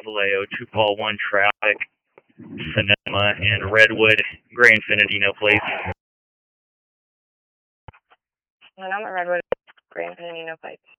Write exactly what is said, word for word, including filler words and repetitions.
Vallejo, two call one traffic, Sonoma and Redwood, Gray Infinity, no place. Sonoma, Redwood, Gray Infinity, no place.